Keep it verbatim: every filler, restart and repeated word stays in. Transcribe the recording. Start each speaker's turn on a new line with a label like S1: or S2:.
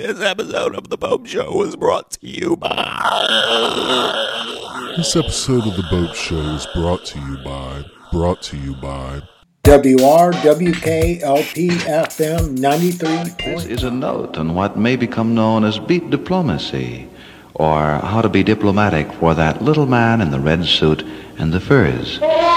S1: This episode of The Boat Show was brought to you by...
S2: This episode of The Boat Show is brought to you by, brought to you by...
S3: W R W K L P F M ninety-three.
S4: This is a note on what may become known as beat diplomacy, or how to be diplomatic for that little man in the red suit and the furs.